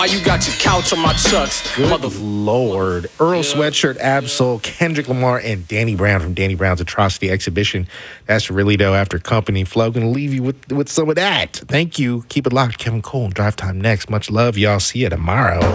Why you got your couch on my chucks? Good Lord. Earl Sweatshirt, Absol, Kendrick Lamar, and Danny Brown from Danny Brown's Atrocity Exhibition. That's really dope. After Company Flow, going to leave you with some of that. Thank you. Keep it locked. Kevin Cole, Drive Time next. Much love, y'all. See you tomorrow.